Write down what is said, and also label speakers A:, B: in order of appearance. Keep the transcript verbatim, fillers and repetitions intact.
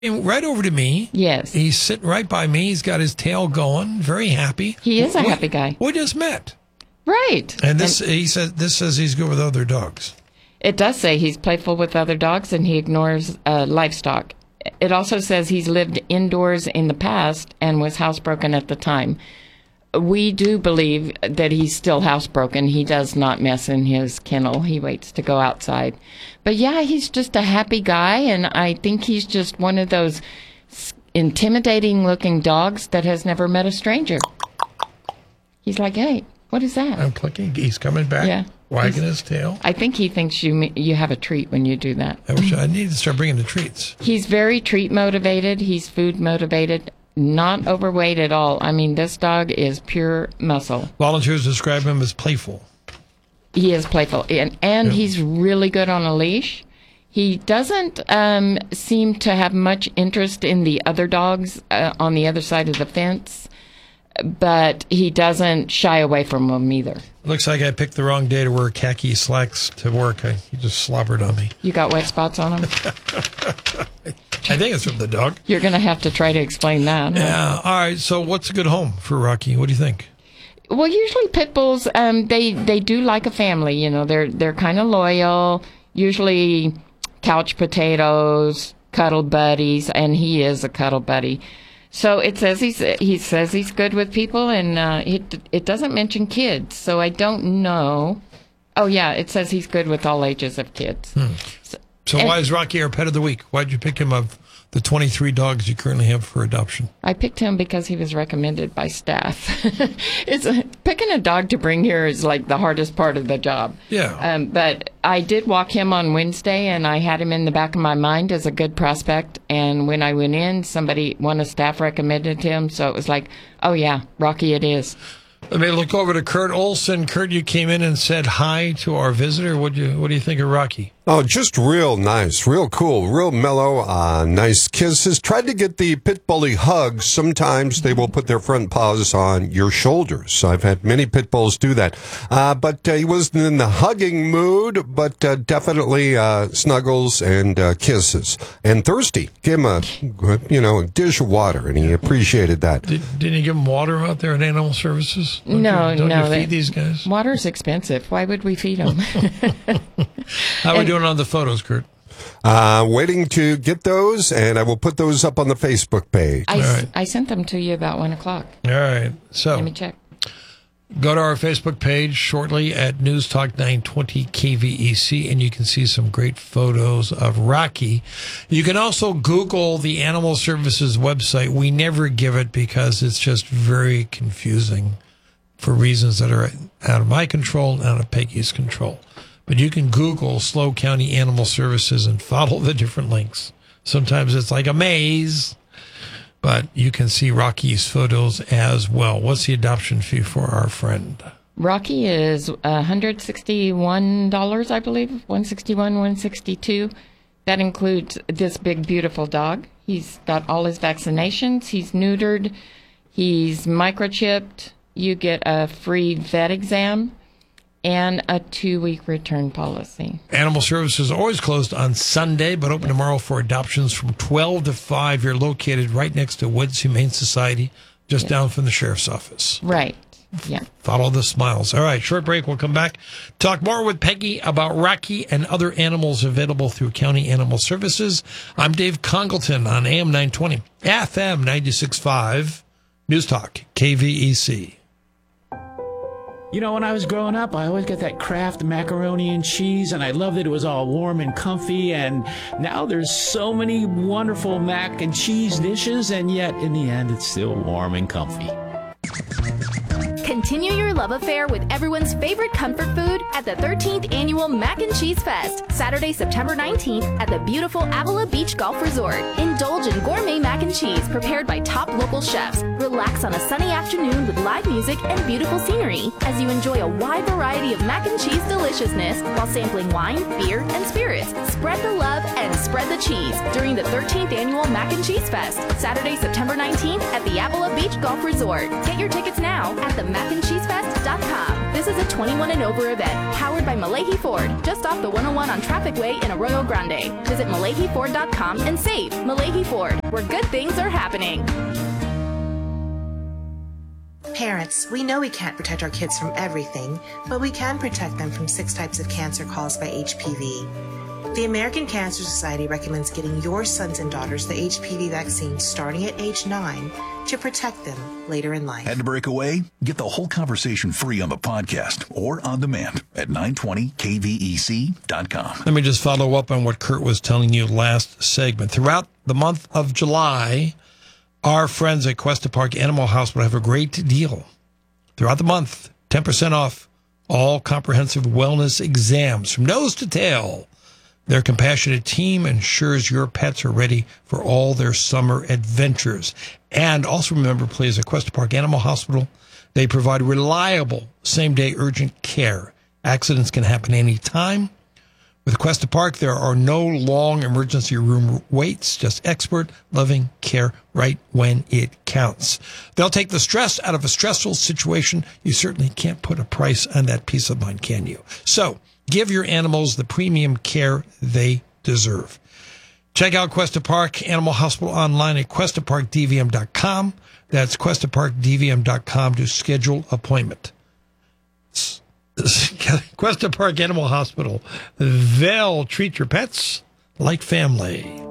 A: Right over to me.
B: Yes.
A: He's sitting right by me. He's got his tail going, very happy.
B: He is a
A: we,
B: happy guy.
A: We just met.
B: Right.
A: And this, and he says, this says he's good with other dogs.
B: It does say he's playful with other dogs and he ignores uh, livestock. It also says he's lived indoors in the past and was housebroken at the time. We do believe that he's still housebroken. He does not mess in his kennel. He waits to go outside. But yeah, he's just a happy guy, and I think he's just one of those intimidating-looking dogs that has never met a stranger. He's like, hey, what is that?
A: I'm clicking. He's coming back,
B: yeah.
A: wagging
B: he's,
A: his tail.
B: I think he thinks you you have a treat when you do that.
A: I wish I need to start bringing the treats.
B: He's very treat-motivated. He's food-motivated. Not overweight at all. I mean, this dog is pure muscle.
A: Volunteers describe him as playful.
B: He is playful, and, and
A: yeah.
B: he's really good on a leash. He doesn't um, seem to have much interest in the other dogs uh, on the other side of the fence, but he doesn't shy away from them either.
A: Looks like I picked the wrong day to wear khaki slacks to work. I, he just slobbered on me.
B: You got wet spots on him?
A: I think it's from the dog.
B: You're going to have to try to explain that.
A: Yeah. Huh? All right. So what's a good home for Rocky? What do you think?
B: Well, usually pit bulls, um, they, they do like a family. You know, they're they're kind of loyal. Usually couch potatoes, cuddle buddies, and he is a cuddle buddy. So it says he's he says he's good with people, and uh, it it doesn't mention kids. So I don't know. Oh yeah, it says he's good with all ages of kids.
A: Hmm. So, so why is Rocky our pet of the week? Why did you pick him of the twenty-three dogs you currently have for adoption?
B: I picked him because he was recommended by staff. It's a, picking a dog to bring here is like the hardest part of the job.
A: Yeah.
B: Um, but I did walk him on Wednesday, and I had him in the back of my mind as a good prospect. And when I went in, somebody, one of staff recommended him, so it was like, oh yeah, Rocky it is.
A: Let me look over to Kurt Olson. Kurt, you came in and said hi to our visitor. What do you What do you think of Rocky?
C: Oh, just real nice, real cool, real mellow, uh, nice kisses. Tried to get the pit bully hugs. Sometimes they will put their front paws on your shoulders. I've had many pit bulls do that. Uh, but uh, he wasn't in the hugging mood, but uh, definitely uh, snuggles and uh, kisses. And thirsty. Give him a, you know, a dish of water, and he appreciated that.
A: Did, didn't you give him water out there at Animal Services? Don't
B: no,
A: you, don't
B: no.
A: you feed
B: that,
A: these guys?
B: Water's expensive. Why would we feed them?
A: How are we doing on the photos, Kurt?
C: Uh, waiting to get those, and I will put those up on the Facebook page.
B: I,
A: right.
B: I sent them to you about one o'clock.
A: All right. So
B: let me check.
A: Go to our Facebook page shortly at News Talk nine twenty K V E C, and you can see some great photos of Rocky. You can also Google the Animal Services website. We never give it because it's just very confusing for reasons that are out of my control and out of Peggy's control. But you can Google SLO County Animal Services and follow the different links. Sometimes it's like a maze, but you can see Rocky's photos as well. What's the adoption fee for our friend?
B: Rocky is one hundred sixty-one dollars, I believe, one hundred sixty-one dollars, one hundred sixty-two dollars. That includes this big, beautiful dog. He's got all his vaccinations. He's neutered. He's microchipped. You get a free vet exam and a two-week return policy.
A: Animal Services is always closed on Sunday, but open tomorrow for adoptions from twelve to five. You're located right next to Woods Humane Society, just
B: yes.
A: down from the sheriff's office.
B: Right, yeah.
A: Follow the smiles. All right, short break. We'll come back. Talk more with Peggy about Rocky and other animals available through County Animal Services. I'm Dave Congleton on A M nine twenty, F M ninety-six point five, News Talk, K V E C.
D: You know, when I was growing up, I always got that Kraft macaroni and cheese, and I loved that it was all warm and comfy, and now there's so many wonderful mac and cheese dishes, and yet, in the end, it's still warm and comfy.
E: Continue your love affair with everyone's favorite comfort food at the thirteenth Annual Mac and Cheese Fest, Saturday, September nineteenth at the beautiful Avila Beach Golf Resort. Indulge in gourmet mac and cheese prepared by top local chefs. Relax on a sunny afternoon with live music and beautiful scenery as you enjoy a wide variety of mac and cheese deliciousness while sampling wine, beer, and spirits. Spread the love and spread the cheese during the thirteenth Annual Mac and Cheese Fest, Saturday, September nineteenth at the Avila Beach Golf Resort. Get your tickets now at the Mac mac and cheese fest dot com. This is a twenty-one and over event, powered by Malahi Ford, just off the one oh one on Traffic Way in Arroyo Grande. Visit Malahi Ford dot com and save. Malahi Ford, where good things are happening.
F: Parents, we know we can't protect our kids from everything, but we can protect them from six types of cancer caused by H P V. The American Cancer Society recommends getting your sons and daughters the H P V vaccine starting at age nine to protect them later in life.
G: Had to break away? Get the whole conversation free on the podcast or on demand at nine twenty K V E C dot com.
A: Let me just follow up on what Kurt was telling you last segment. Throughout the month of July, our friends at Cuesta Park Animal Hospital have a great deal. Throughout the month, ten percent off all comprehensive wellness exams from nose to tail. Their compassionate team ensures your pets are ready for all their summer adventures. And also remember, please, at Cuesta Park Animal Hospital, they provide reliable same-day urgent care. Accidents can happen anytime. With Cuesta Park, there are no long emergency room waits, just expert, loving care right when it counts. They'll take the stress out of a stressful situation. You certainly can't put a price on that peace of mind, can you? So give your animals the premium care they deserve. Check out Cuesta Park Animal Hospital online at cuesta park d v m dot com. That's cuesta park d v m dot com to schedule appointment. Cuesta Park Animal Hospital. They'll treat your pets like family.